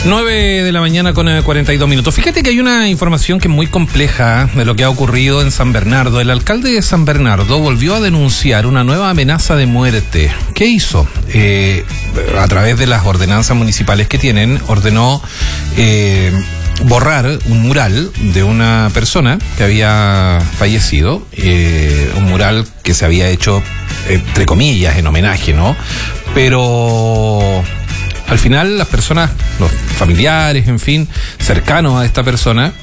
9 de la mañana con 42 minutos. Fíjate que hay una información que es muy compleja de lo que ha ocurrido en San Bernardo. El alcalde de San Bernardo volvió a denunciar una nueva amenaza de muerte. ¿Qué hizo? A través de las ordenanzas municipales que tienen, ordenó borrar un mural de una persona que había fallecido, un mural que se había hecho, entre comillas, en homenaje, ¿no? Pero al final las personas, los familiares, en fin, cercanos a esta persona,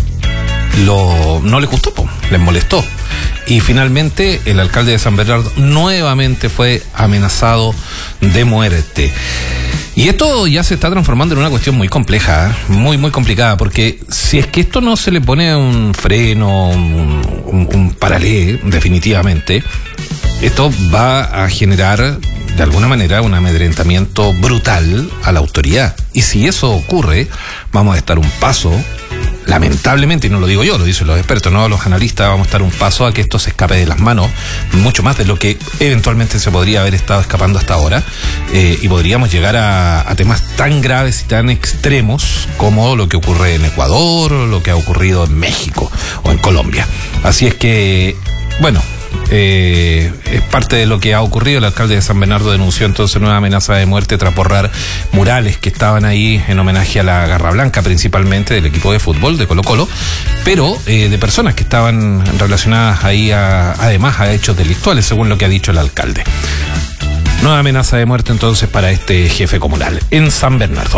no les gustó, les molestó. Y finalmente el alcalde de San Bernardo nuevamente fue amenazado de muerte. Y esto ya se está transformando en una cuestión muy compleja, muy, muy complicada, porque si es que esto no se le pone un freno, un paralé, definitivamente, esto va a generar de alguna manera un amedrentamiento brutal a la autoridad. Y si eso ocurre, vamos a estar un paso, lamentablemente, y no lo digo yo, lo dicen los expertos, no los analistas, vamos a estar un paso a que esto se escape de las manos, mucho más de lo que eventualmente se podría haber estado escapando hasta ahora, y podríamos llegar a temas tan graves y tan extremos como lo que ocurre en Ecuador, o lo que ha ocurrido en México o en Colombia. Así es que, bueno, es parte de lo que ha ocurrido. El alcalde de San Bernardo denunció entonces nueva amenaza de muerte tras borrar murales que estaban ahí en homenaje a la Garra Blanca, principalmente del equipo de fútbol de Colo-Colo, pero de personas que estaban relacionadas ahí además a hechos delictuales, según lo que ha dicho el alcalde. Nueva amenaza de muerte entonces para este jefe comunal en San Bernardo.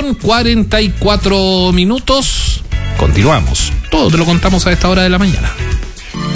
9:44 minutos. Continuamos. Todo te lo contamos a esta hora de la mañana.